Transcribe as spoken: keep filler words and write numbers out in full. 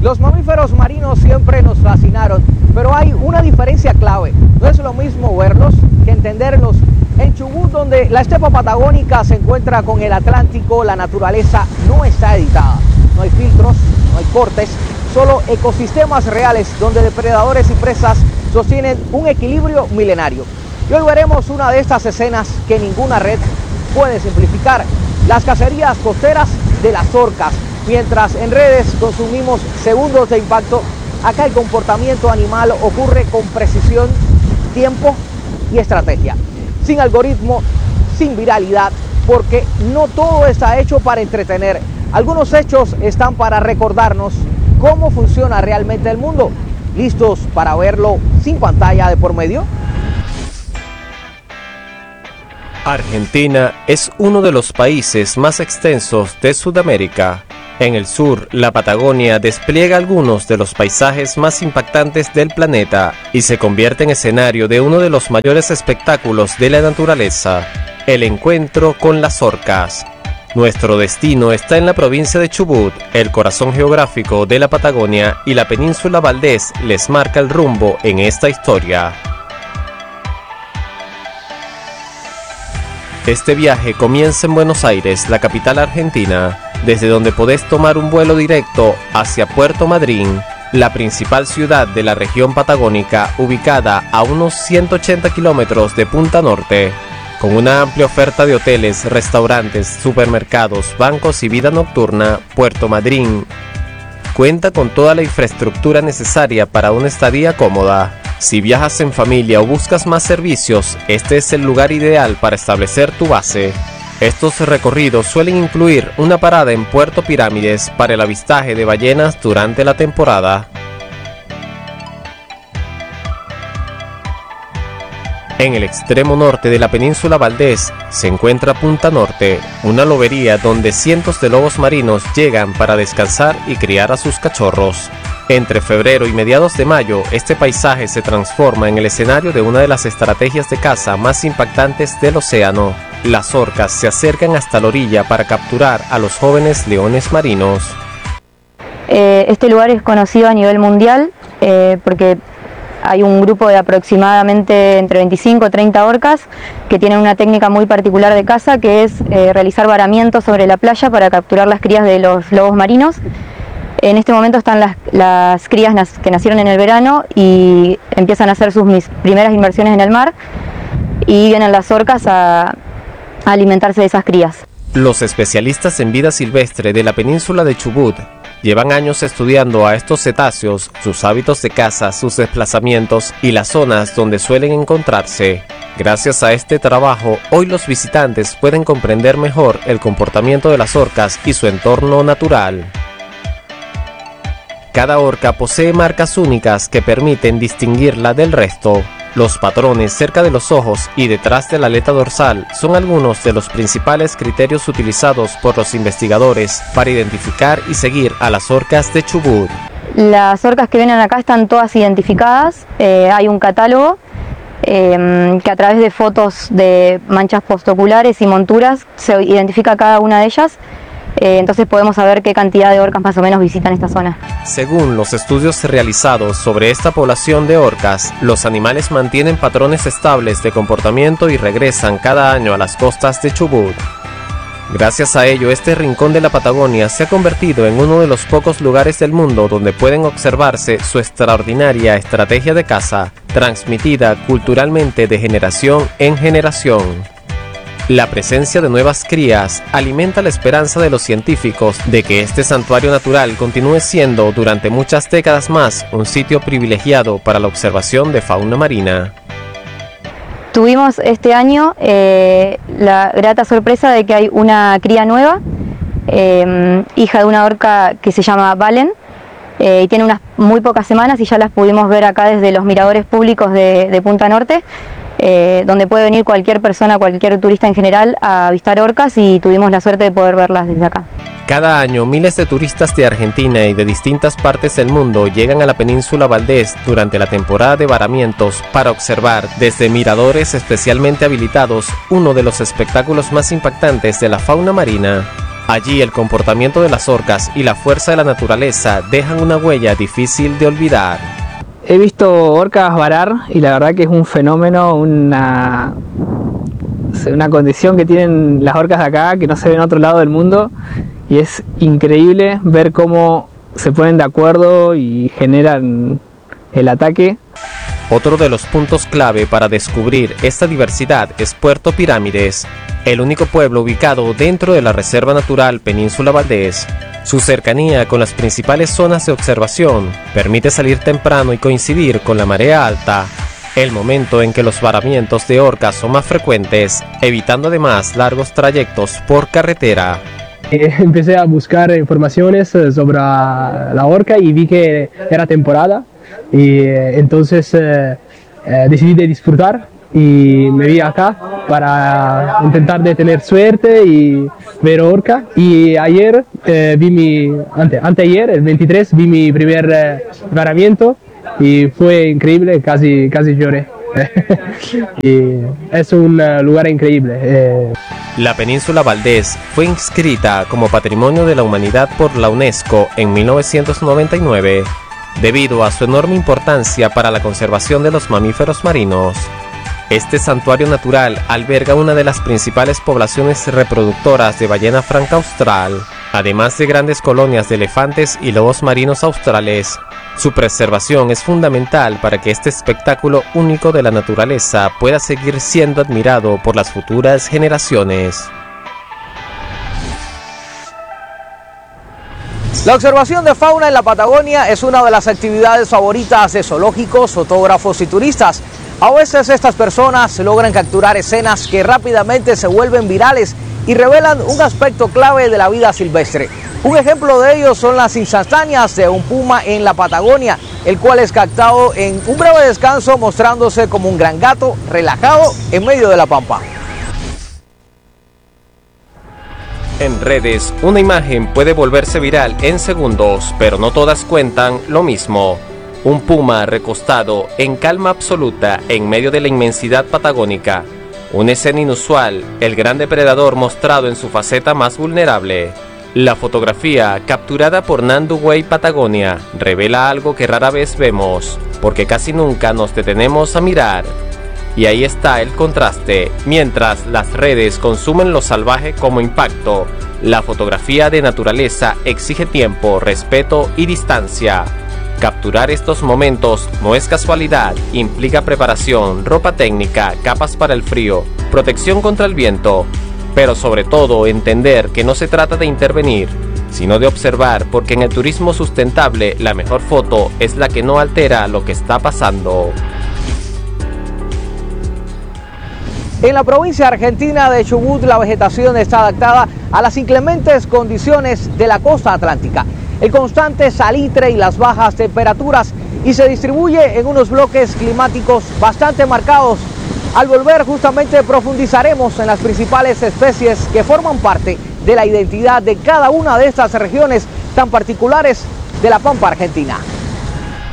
Los mamíferos marinos siempre nos fascinaron, pero hay una diferencia clave. No es lo mismo verlos que entenderlos. En Chubut, donde la estepa patagónica se encuentra con el Atlántico, la naturaleza no está editada. No hay filtros, no hay cortes, solo ecosistemas reales donde depredadores y presas sostienen un equilibrio milenario. Y hoy veremos una de estas escenas que ninguna red puede simplificar: las cacerías costeras de las orcas. Mientras en redes consumimos segundos de impacto, acá el comportamiento animal ocurre con precisión, tiempo y estrategia. Sin algoritmo, sin viralidad, porque no todo está hecho para entretener. Algunos hechos están para recordarnos cómo funciona realmente el mundo. ¿Listos para verlo sin pantalla de por medio? Argentina es uno de los países más extensos de Sudamérica. En el sur, la Patagonia despliega algunos de los paisajes más impactantes del planeta y se convierte en escenario de uno de los mayores espectáculos de la naturaleza, el encuentro con las orcas. Nuestro destino está en la provincia de Chubut, el corazón geográfico de la Patagonia, y la península Valdés les marca el rumbo en esta historia. Este viaje comienza en Buenos Aires, la capital argentina, desde donde podés tomar un vuelo directo hacia Puerto Madryn, la principal ciudad de la región patagónica, ubicada a unos ciento ochenta kilómetros de Punta Norte. Con una amplia oferta de hoteles, restaurantes, supermercados, bancos y vida nocturna, Puerto Madryn cuenta con toda la infraestructura necesaria para una estadía cómoda. Si viajas en familia o buscas más servicios, este es el lugar ideal para establecer tu base. Estos recorridos suelen incluir una parada en Puerto Pirámides para el avistaje de ballenas durante la temporada. En el extremo norte de la península Valdés se encuentra Punta Norte, una lobería donde cientos de lobos marinos llegan para descansar y criar a sus cachorros. Entre febrero y mediados de mayo, este paisaje se transforma en el escenario de una de las estrategias de caza más impactantes del océano. Las orcas se acercan hasta la orilla para capturar a los jóvenes leones marinos. Eh, este lugar es conocido a nivel mundial eh, porque hay un grupo de aproximadamente entre veinticinco o treinta orcas que tienen una técnica muy particular de caza, que es eh, realizar varamientos sobre la playa para capturar las crías de los lobos marinos. En este momento están las, las crías nas, que nacieron en el verano y empiezan a hacer sus mis primeras inmersiones en el mar, y vienen las orcas a, a alimentarse de esas crías. Los especialistas en vida silvestre de la península de Chubut llevan años estudiando a estos cetáceos, sus hábitos de caza, sus desplazamientos y las zonas donde suelen encontrarse. Gracias a este trabajo, hoy los visitantes pueden comprender mejor el comportamiento de las orcas y su entorno natural. Cada orca posee marcas únicas que permiten distinguirla del resto. Los patrones cerca de los ojos y detrás de la aleta dorsal son algunos de los principales criterios utilizados por los investigadores para identificar y seguir a las orcas de Chubut. Las orcas que vienen acá están todas identificadas, eh, hay un catálogo eh, que a través de fotos de manchas postoculares y monturas se identifica cada una de ellas. Eh, entonces podemos saber qué cantidad de orcas más o menos visitan esta zona. Según los estudios realizados sobre esta población de orcas, los animales mantienen patrones estables de comportamiento y regresan cada año a las costas de Chubut. Gracias a ello, este rincón de la Patagonia se ha convertido en uno de los pocos lugares del mundo donde pueden observarse su extraordinaria estrategia de caza, transmitida culturalmente de generación en generación. La presencia de nuevas crías alimenta la esperanza de los científicos de que este santuario natural continúe siendo durante muchas décadas más un sitio privilegiado para la observación de fauna marina. Tuvimos este año eh, la grata sorpresa de que hay una cría nueva, eh, hija de una orca que se llama Valen, eh, y tiene unas muy pocas semanas y ya las pudimos ver acá desde los miradores públicos de, de Punta Norte. Eh, donde puede venir cualquier persona, cualquier turista en general a avistar orcas, y tuvimos la suerte de poder verlas desde acá. Cada año miles de turistas de Argentina y de distintas partes del mundo llegan a la península Valdés durante la temporada de varamientos para observar desde miradores especialmente habilitados uno de los espectáculos más impactantes de la fauna marina. Allí el comportamiento de las orcas y la fuerza de la naturaleza dejan una huella difícil de olvidar. He visto orcas varar y la verdad que es un fenómeno, una, una condición que tienen las orcas de acá que no se ve en otro lado del mundo, y es increíble ver cómo se ponen de acuerdo y generan el ataque. Otro de los puntos clave para descubrir esta diversidad es Puerto Pirámides, el único pueblo ubicado dentro de la Reserva Natural Península Valdés. Su cercanía con las principales zonas de observación permite salir temprano y coincidir con la marea alta, el momento en que los varamientos de orcas son más frecuentes, evitando además largos trayectos por carretera. Empecé a buscar informaciones sobre la orca y vi que era temporada, y entonces eh, eh, decidí de disfrutar y me vi acá para intentar de tener suerte y ver orca. Y ayer eh, vi mi, ante, anteayer, el veintitrés, vi mi primer eh, varamiento y fue increíble, casi, casi lloré. Y es un uh, lugar increíble. Eh. La península Valdés fue inscrita como Patrimonio de la Humanidad por la UNESCO en mil novecientos noventa y nueve, debido a su enorme importancia para la conservación de los mamíferos marinos. Este santuario natural alberga una de las principales poblaciones reproductoras de ballena franca austral, además de grandes colonias de elefantes y lobos marinos australes. Su preservación es fundamental para que este espectáculo único de la naturaleza pueda seguir siendo admirado por las futuras generaciones. La observación de fauna en la Patagonia es una de las actividades favoritas de zoológicos, fotógrafos y turistas. A veces estas personas logran capturar escenas que rápidamente se vuelven virales y revelan un aspecto clave de la vida silvestre. Un ejemplo de ello son las instantáneas de un puma en la Patagonia, el cual es captado en un breve descanso mostrándose como un gran gato relajado en medio de la pampa. En redes, una imagen puede volverse viral en segundos, pero no todas cuentan lo mismo. Un puma recostado en calma absoluta en medio de la inmensidad patagónica. Una escena inusual, el gran depredador mostrado en su faceta más vulnerable. La fotografía, capturada por Nandu Way Patagonia, revela algo que rara vez vemos, porque casi nunca nos detenemos a mirar. Y ahí está el contraste. Mientras las redes consumen lo salvaje como impacto, la fotografía de naturaleza exige tiempo, respeto y distancia. Capturar estos momentos no es casualidad, implica preparación, ropa técnica, capas para el frío, protección contra el viento, pero sobre todo entender que no se trata de intervenir, sino de observar, porque en el turismo sustentable la mejor foto es la que no altera lo que está pasando. En la provincia argentina de Chubut, la vegetación está adaptada a las inclementes condiciones de la costa atlántica, el constante salitre y las bajas temperaturas, y se distribuye en unos bloques climáticos bastante marcados. Al volver, justamente profundizaremos en las principales especies que forman parte de la identidad de cada una de estas regiones tan particulares de la pampa argentina.